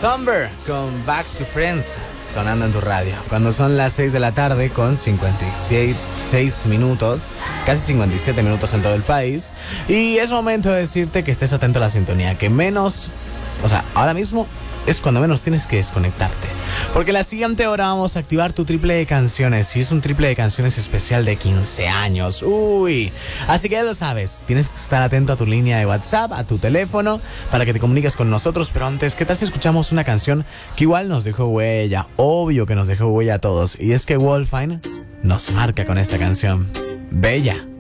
Thumber con Back to Friends sonando en tu radio. Cuando son las 6 de la tarde con 56 minutos, casi 57 minutos en todo el país. Y es momento de decirte que estés atento a la sintonía, que ahora mismo es cuando menos tienes que desconectarte. Porque la siguiente hora vamos a activar tu triple de canciones. Y es un triple de canciones especial de 15 años. Uy. Así que ya lo sabes. Tienes que estar atento a tu línea de WhatsApp, a tu teléfono, para que te comuniques con nosotros. Pero antes, ¿qué tal si escuchamos una canción que igual nos dejó huella? Obvio que nos dejó huella a todos. Y es que Wolfine nos marca con esta canción. Bella.